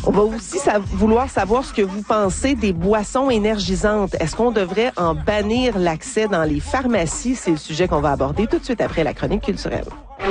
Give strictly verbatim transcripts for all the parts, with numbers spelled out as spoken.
On va aussi sa- vouloir savoir ce que vous pensez des boissons énergisantes. Est-ce qu'on devrait en bannir l'accès dans les pharmacies? C'est le sujet qu'on va aborder tout de suite après la chronique culturelle.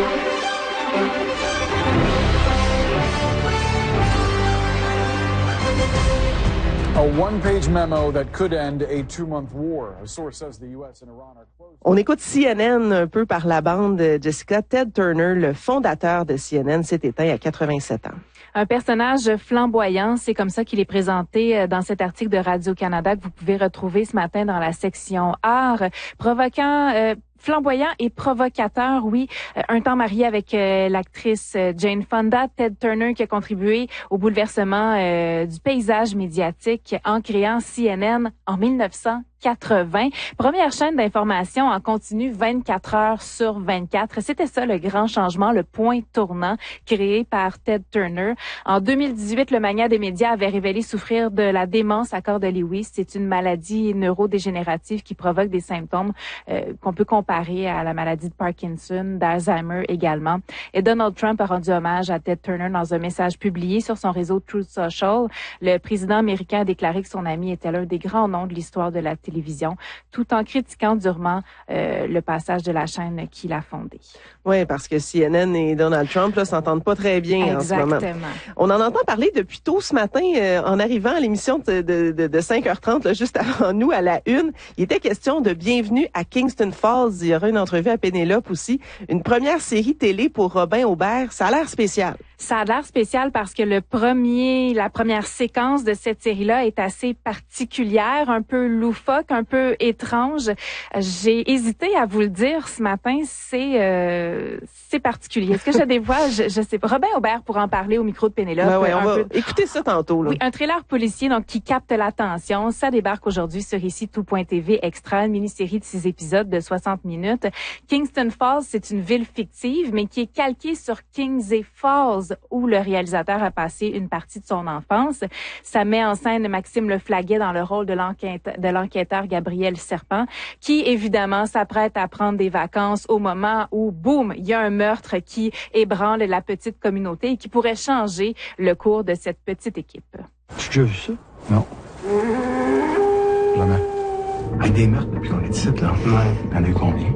A one-page memo that could end a two-month war. A source says the U S and Iran are close. On écoute C N N un peu par la bande de Jessica. Ted Turner, le fondateur de C N N, s'est éteint à quatre-vingt-sept ans. Un personnage flamboyant, c'est comme ça qu'il est présenté dans cet article de Radio-Canada que vous pouvez retrouver ce matin dans la section art, provoquant... Euh, Flamboyant et provocateur, oui. Un temps marié avec euh, l'actrice Jane Fonda, Ted Turner qui a contribué au bouleversement euh, du paysage médiatique en créant C N N en mille neuf cent quatre-vingts. Première chaîne d'information en continu vingt-quatre heures sur vingt-quatre. C'était ça le grand changement, le point tournant créé par Ted Turner. En deux mille dix-huit, le magnat des médias avait révélé souffrir de la démence à corps de Lewis. C'est une maladie neurodégénérative qui provoque des symptômes euh, qu'on peut comparer à la maladie de Parkinson, d'Alzheimer également. Et Donald Trump a rendu hommage à Ted Turner dans un message publié sur son réseau Truth Social. Le président américain a déclaré que son ami était l'un des grands noms de l'histoire de la télévision, tout en critiquant durement euh, le passage de la chaîne qu'il a fondée. Oui, parce que C N N et Donald Trump là s'entendent pas très bien Exactement. en ce moment. On en entend parler depuis tôt ce matin euh, en arrivant à l'émission de, de, de, de cinq heures trente, là, juste avant nous, à la une. Il était question de Bienvenue à Kingston Falls. Il y aura une entrevue à Pénélope aussi. Une première série télé pour Robin Aubert. Ça a l'air spécial. Ça a l'air spécial parce que le premier, la première séquence de cette série-là est assez particulière, un peu loufoque, un peu étrange. J'ai hésité à vous le dire ce matin, c'est euh, c'est particulier. Est-ce que je dévoile? Je, je sais pas. Robin Aubert pour en parler au micro de Pénélope. Ben ouais, on va peu... écouter ça tantôt. Là. Oui, un trailer policier donc qui capte l'attention. Ça débarque aujourd'hui sur ici tout point t v extra, une mini-série de six épisodes de soixante minutes. Kingston Falls, c'est une ville fictive, mais qui est calquée sur Kingsley Falls, où le réalisateur a passé une partie de son enfance. Ça met en scène Maxime Leflaguet dans le rôle de l'enquêteur, de l'enquêteur Gabriel Serpent, qui évidemment s'apprête à prendre des vacances au moment où, boum, il y a un meurtre qui ébranle la petite communauté et qui pourrait changer le cours de cette petite équipe. Tu as déjà vu ça? Non. Jamais. Avec des meurtres depuis qu'on est ici, là. Ouais. Il y en a eu combien?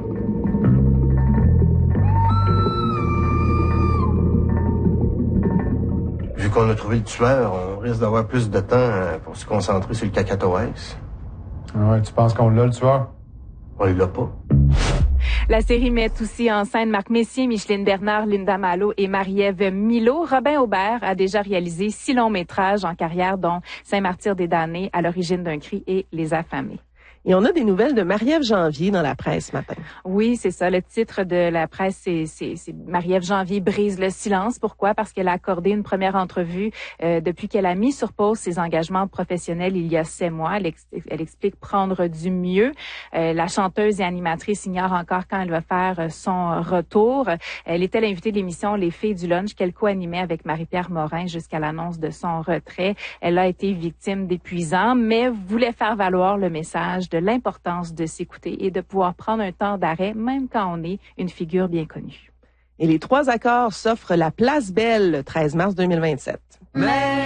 Vu qu'on a trouvé le tueur, on risque d'avoir plus de temps pour se concentrer sur le cacatoès. Ouais, tu penses qu'on l'a, le tueur? On l'a pas. La série met aussi en scène Marc Messier, Micheline Bernard, Linda Malo et Marie-Ève Milo. Robin Aubert a déjà réalisé six longs métrages en carrière, dont Saint-Martyr des damnés, À l'origine d'un cri et Les affamés. Et on a des nouvelles de Marie-Ève Janvier dans la presse ce matin. Oui, c'est ça. Le titre de la presse, c'est, c'est, c'est Marie-Ève Janvier brise le silence. Pourquoi? Parce qu'elle a accordé une première entrevue euh, depuis qu'elle a mis sur pause ses engagements professionnels il y a sept mois. Elle, ex- elle explique prendre du mieux. Euh, la chanteuse et animatrice ignore encore quand elle va faire son retour. Elle était l'invitée de l'émission Les Filles du Lunch qu'elle co-animait avec Marie-Pierre Morin jusqu'à l'annonce de son retrait. Elle a été victime d'épuisants, mais voulait faire valoir le message de de l'importance de s'écouter et de pouvoir prendre un temps d'arrêt, même quand on est une figure bien connue. Et les trois accords s'offrent la Place Belle le treize mars deux mille vingt-sept. Mais...